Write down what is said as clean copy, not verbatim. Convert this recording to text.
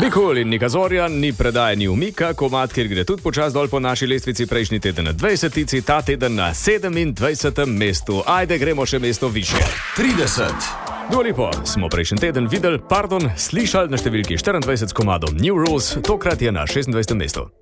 Nikoli ni Kazorja, ni predaje, ni umika, komad, kjer gre tudi počas dol po naši lestvici, prejšnji teden na 20, ta teden na 27. mestu. Ajde, gremo še mesto više. 30. Dolipo smo prejšnji teden slišali na številki 24 s komadom New Rules, tokrat je na 26. mestu.